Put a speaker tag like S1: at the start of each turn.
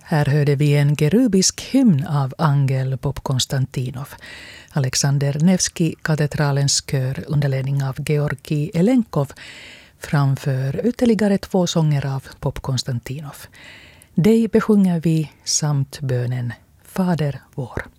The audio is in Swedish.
S1: Här hörde vi en gerubisk hymn av Angel Pop-Konstantinov. Alexander Nevski-katedralens kör under ledning av Georgi Elenkov framför ytterligare 2 sånger av Pop-Konstantinov. Dig besjunger vi samt bönen Fader vår.